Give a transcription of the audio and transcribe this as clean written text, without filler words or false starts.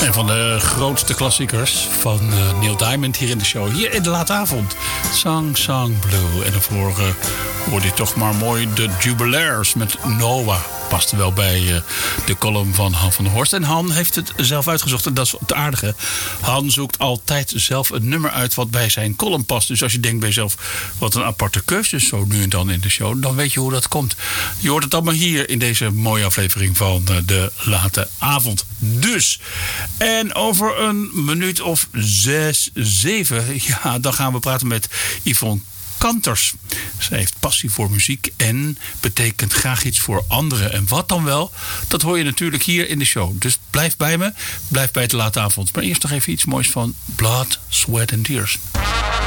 Een van de grootste klassiekers van Neil Diamond hier in de show. Hier in de late avond. Song Blue. En daarvoor hoorde je toch maar mooi de Jubilaires met Noah. Past wel bij de column van Han van der Horst. En Han heeft het zelf uitgezocht. En dat is het aardige. Han zoekt altijd zelf een nummer uit wat bij zijn column past. Dus als je denkt bij jezelf, wat een aparte keuze is zo nu en dan in de show. Dan weet je hoe dat komt. Je hoort het allemaal hier in deze mooie aflevering van de late avond. Dus. En over een minuut of 6, 7. Ja, dan gaan we praten met Yvonne Kanters. Zij heeft passie voor muziek en betekent graag iets voor anderen. En wat dan wel, dat hoor je natuurlijk hier in de show. Dus blijf bij me, blijf bij de late avond. Maar eerst nog even iets moois van Blood, Sweat and Tears.